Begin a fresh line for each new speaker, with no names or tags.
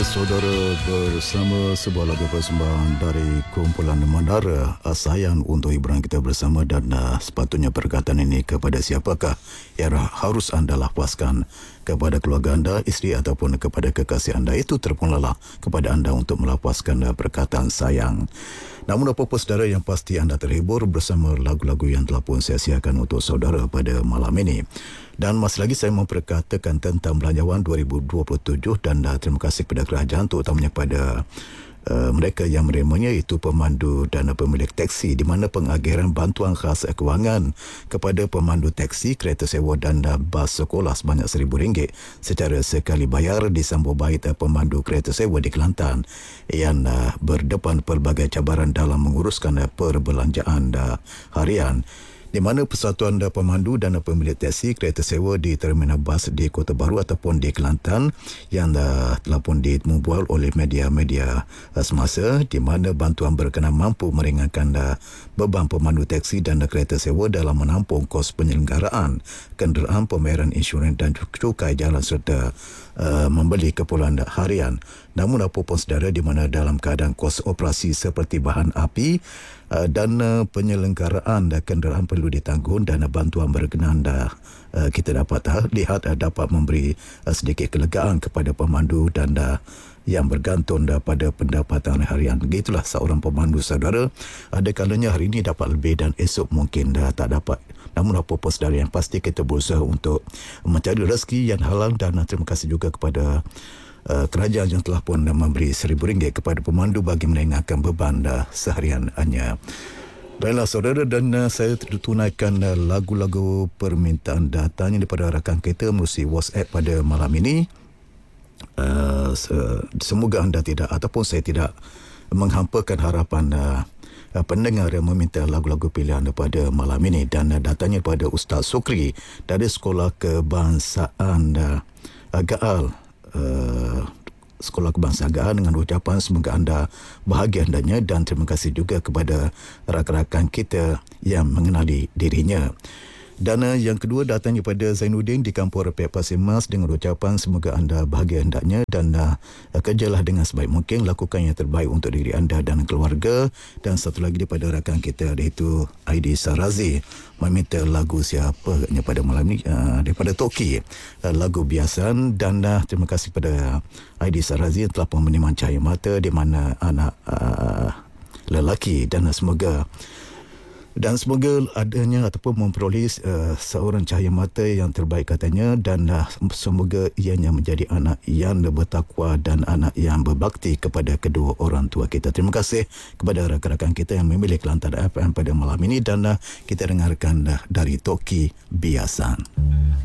saudara, bersama sebuah lagu persembahan dari kumpulan Menara, sayang untuk hiburan kita bersama, dan sepatutnya perkataan ini kepada siapakah yang harus anda lapaskan, kepada keluarga anda, isteri ataupun kepada kekasih anda. Itu terpulalah kepada anda untuk melapaskan perkataan sayang. Namun apa-apa saudara, yang pasti anda terhibur bersama lagu-lagu yang telah pun saya siarkan untuk saudara pada malam ini. Dan masih lagi saya memperkatakan tentang Belanjawan 2027, dan terima kasih kepada kerajaan, terutamanya pada mereka yang menerimanya, iaitu pemandu dan pemilik teksi, di mana pengakhiran bantuan khas kewangan kepada pemandu teksi, kereta sewa dan bas sekolah sebanyak RM1,000 secara sekali bayar disambut baik pemandu kereta sewa di Kelantan yang berdepan pelbagai cabaran dalam menguruskan perbelanjaan harian, di mana Persatuan Pemandu dan Pemilik Teksi Kereta Sewa di Terminal Bas di Kota Baru ataupun di Kelantan yang telah pun dimubual oleh media-media semasa, di mana bantuan berkenaan mampu meringankan beban pemandu teksi dan kereta sewa dalam menampung kos penyelenggaraan kenderaan, pembayaran insurans dan cukai jalan serta membeli keperluan harian. Namun apapun saudara, di mana dalam keadaan kos operasi seperti bahan api dan penyelenggaraan kenderaan perlu ditanggung, dan bantuan berkenaan kita dapat lihat dapat memberi sedikit kelegaan kepada pemandu dan yang bergantung pada pendapatan harian. Begitulah seorang pemandu saudara. Ada kalanya hari ini dapat lebih dan esok mungkin tak dapat. Namun apa-apa saudara, yang pasti kita berusaha untuk mencari rezeki yang halal, dan terima kasih juga kepada kerajaan yang telah pun memberi RM1,000 kepada pemandu bagi meringankan beban sehariannya. Baiklah saudara, dan saya tunaikan lagu-lagu permintaan datanya daripada rakan kita melalui WhatsApp pada malam ini. Semoga anda tidak, ataupun saya tidak menghampakan harapan pendengar yang meminta lagu-lagu pilihan pada malam ini, dan datanya daripada Ustaz Sukri dari Sekolah Kebangsaan Gaal. Sekolah Kebangsaan Gaal, dengan ucapan semoga anda bahagia hendaknya, dan terima kasih juga kepada rakan-rakan kita yang mengenali dirinya. Dan yang kedua datangnya pada Zainuddin di Kampung Repiat Pasir Mas, dengan ucapan semoga anda bahagia hendaknya, dan kerjalah dengan sebaik mungkin, lakukan yang terbaik untuk diri anda dan keluarga. Dan satu lagi daripada rakan kita, iaitu Aidi Sarazi, meminta lagu siapa pada malam ini, daripada Toki, lagu Biasan. Dan terima kasih kepada Aidi Sarazi yang telah menyimpan cahaya mata di mana anak lelaki, dan semoga adanya ataupun memperoleh seorang cahaya mata yang terbaik katanya, dan semoga ianya menjadi anak yang bertakwa dan anak yang berbakti kepada kedua orang tua kita. Terima kasih kepada rakan-rakan kita yang memilih Kelantan FM pada malam ini, dan kita dengarkan dari Toki Biasan.